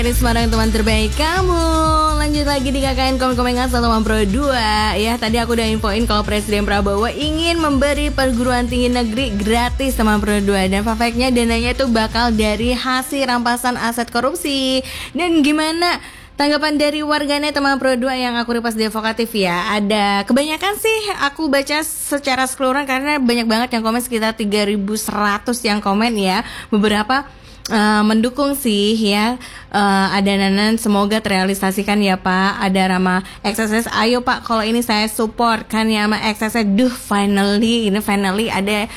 Ini Semarang teman terbaik kamu. Lanjut lagi di KKN Komen-Komen Ngasal Teman Pro 2. Ya, tadi aku udah infoin kalau Presiden Prabowo ingin memberi perguruan tinggi negeri gratis Teman Pro 2. Dan faktanya dananya itu bakal dari hasil rampasan aset korupsi. Dan gimana tanggapan dari warganet Teman Pro 2 yang aku repost di Evokatif ya? Ada kebanyakan sih aku baca secara keseluruhan karena banyak banget yang komen, sekitar 3.100 yang komen ya. Beberapa mendukung sih ya. Ada Nanan, semoga terrealisasikan ya Pak. Ada Rama XSS, ayo Pak kalau ini saya support kan ya sama XSS. Duh finally ada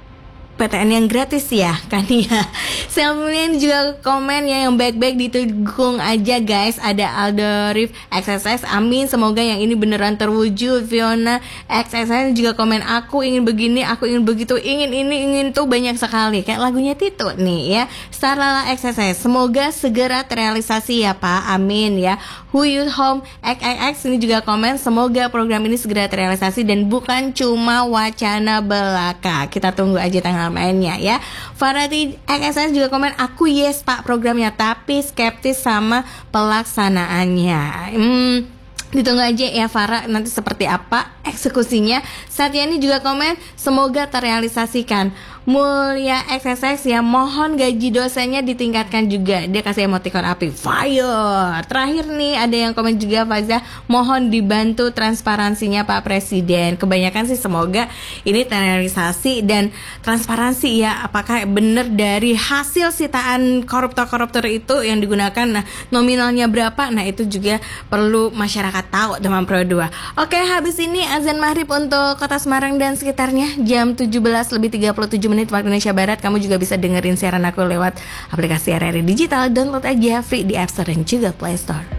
PTN yang gratis ya kan ya. Selfie juga komen ya yang baik-baik didukung aja guys. Ada Aldo Rif XSS, amin semoga yang ini beneran terwujud. Fiona XSS juga komen, aku ingin begini, aku ingin begitu, ingin ini, ingin tuh, banyak sekali kayak lagunya Tito nih ya. Starlala XSS, semoga segera terrealisasi ya Pak, amin ya. Huyut Home XXX ini juga komen, semoga program ini segera terrealisasi dan bukan cuma wacana belaka. Kita tunggu aja tanggal mainnya ya. Farati XSS juga komen, aku yes Pak programnya tapi skeptis sama pelaksanaannya. Ditunggu aja ya Farah nanti seperti apa eksekusinya. Satyani juga komen, semoga terrealisasikan. Mulia XSX ya, mohon gaji dosennya ditingkatkan juga. Dia kasih emoticon api fire. Terakhir nih ada yang komen juga, Fazah, mohon dibantu transparansinya Pak Presiden. Kebanyakan sih semoga ini terrealisasi dan transparansi ya, apakah benar dari hasil sitaan koruptor-koruptor itu yang digunakan, nah nominalnya berapa, nah itu juga perlu masyarakat tahu Teman Pro 2. Oke, habis ini azan maghrib untuk Kota Semarang dan sekitarnya jam 17:37 waktu Indonesia Barat. Kamu juga bisa dengerin siaran aku lewat aplikasi RRI Digital. Download aja free di App Store dan juga Play Store.